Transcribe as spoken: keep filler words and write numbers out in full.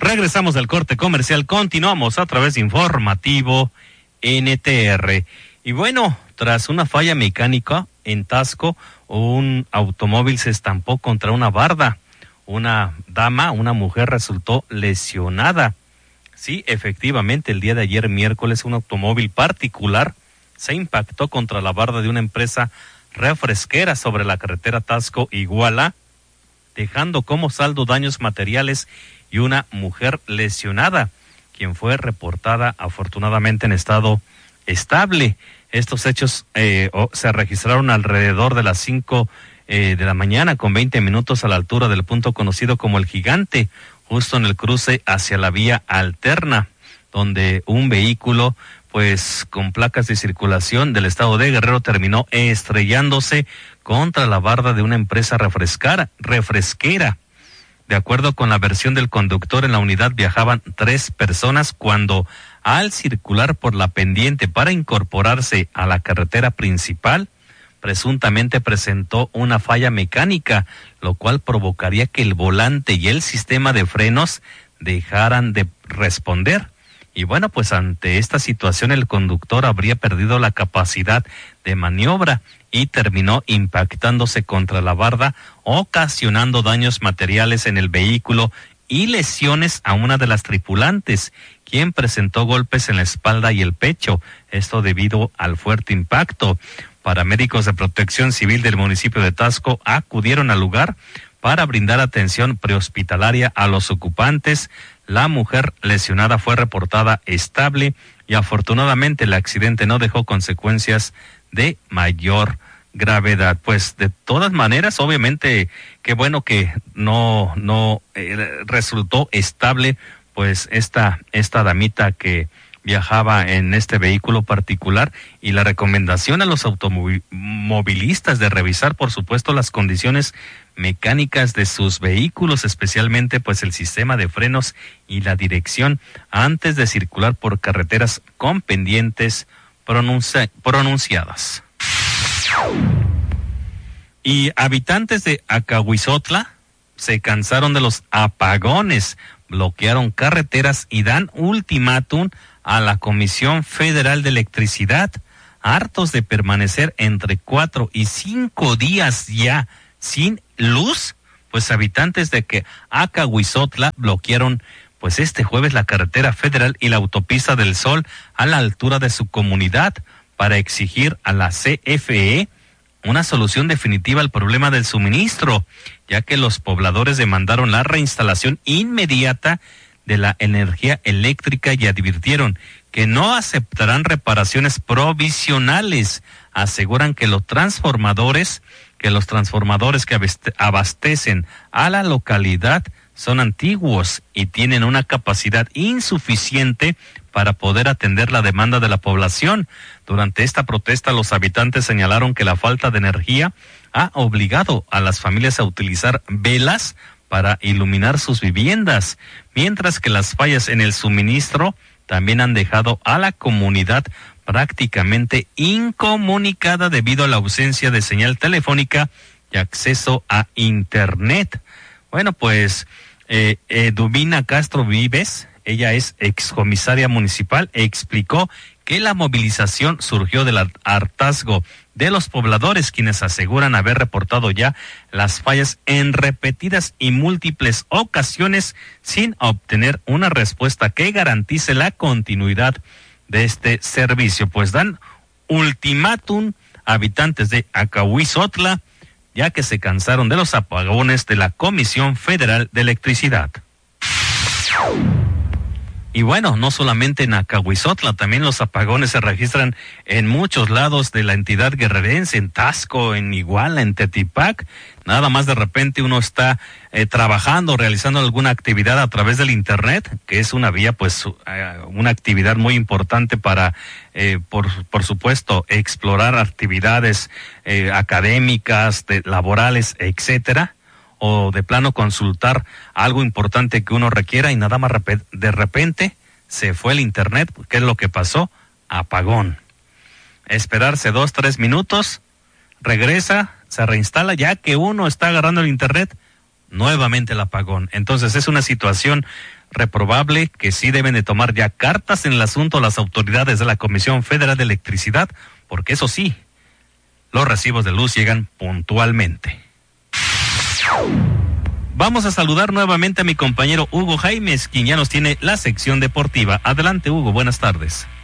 Regresamos del corte comercial, continuamos a través de Informativo N T R. Y bueno, tras una falla mecánica en Taxco, un automóvil se estampó contra una barda. Una dama, una mujer, resultó lesionada. Sí, efectivamente, el día de ayer, miércoles, un automóvil particular se impactó contra la barda de una empresa refresquera sobre la carretera Taxco-Iguala, dejando como saldo daños materiales y una mujer lesionada, quien fue reportada afortunadamente en estado estable. Estos hechos eh, oh, se registraron alrededor de las cinco eh, de la mañana con veinte minutos a la altura del punto conocido como El Gigante, justo en el cruce hacia la vía alterna, donde un vehículo pues con placas de circulación del estado de Guerrero terminó estrellándose contra la barda de una empresa refrescara, refresquera. De acuerdo con la versión del conductor, en la unidad viajaban tres personas cuando, al circular por la pendiente para incorporarse a la carretera principal, presuntamente presentó una falla mecánica, lo cual provocaría que el volante y el sistema de frenos dejaran de responder. Y bueno, pues ante esta situación el conductor habría perdido la capacidad de maniobra y terminó impactándose contra la barda, ocasionando daños materiales en el vehículo y lesiones a una de las tripulantes, quien presentó golpes en la espalda y el pecho, esto debido al fuerte impacto. Paramédicos de Protección Civil del municipio de Taxco acudieron al lugar para brindar atención prehospitalaria a los ocupantes. La mujer lesionada fue reportada estable y afortunadamente el accidente no dejó consecuencias de mayor gravedad. Pues de todas maneras, obviamente, qué bueno que no no eh, resultó estable, pues esta esta damita que viajaba en este vehículo particular, y la recomendación a los automovilistas de revisar, por supuesto, las condiciones mecánicas de sus vehículos, especialmente pues el sistema de frenos y la dirección, antes de circular por carreteras con pendientes pronunci- pronunciadas. Y habitantes de Acahuizotla se cansaron de los apagones, bloquearon carreteras y dan ultimátum a la Comisión Federal de Electricidad, hartos de permanecer entre cuatro y cinco días ya sin luz. Pues habitantes de que Acahuizotla bloquearon pues este jueves la carretera federal y la autopista del Sol a la altura de su comunidad para exigir a la C F E una solución definitiva al problema del suministro, ya que los pobladores demandaron la reinstalación inmediata de la energía eléctrica y advirtieron que no aceptarán reparaciones provisionales. Aseguran que los transformadores, que los transformadores que abastecen a la localidad son antiguos y tienen una capacidad insuficiente para poder atender la demanda de la población. Durante esta protesta, los habitantes señalaron que la falta de energía ha obligado a las familias a utilizar velas para iluminar sus viviendas, mientras que las fallas en el suministro también han dejado a la comunidad prácticamente incomunicada debido a la ausencia de señal telefónica y acceso a internet. Bueno, pues eh, Eduvina Castro Vives, ella es excomisaria municipal, explicó que la movilización surgió del hartazgo de los pobladores, quienes aseguran haber reportado ya las fallas en repetidas y múltiples ocasiones sin obtener una respuesta que garantice la continuidad de este servicio. Pues dan ultimátum a habitantes de Acahuizotla, ya que se cansaron de los apagones de la Comisión Federal de Electricidad. Y bueno, no solamente en Acahuizotla, también los apagones se registran en muchos lados de la entidad guerrerense, en Taxco, en Iguala, en Tetipac. Nada más de repente uno está eh, trabajando, realizando alguna actividad a través del internet, que es una vía, pues, eh, una actividad muy importante para, eh, por, por supuesto, explorar actividades eh, académicas, de, laborales, etcétera, o de plano consultar algo importante que uno requiera, y nada más de repente se fue el internet. ¿Qué es lo que pasó? Apagón. Esperarse dos, tres minutos, regresa, se reinstala, ya que uno está agarrando el internet, nuevamente el apagón. Entonces es una situación reprobable que sí deben de tomar ya cartas en el asunto las autoridades de la Comisión Federal de Electricidad, porque eso sí, los recibos de luz llegan puntualmente. Vamos a saludar nuevamente a mi compañero Hugo Jaimes, quien ya nos tiene la sección deportiva. Adelante, Hugo, buenas tardes.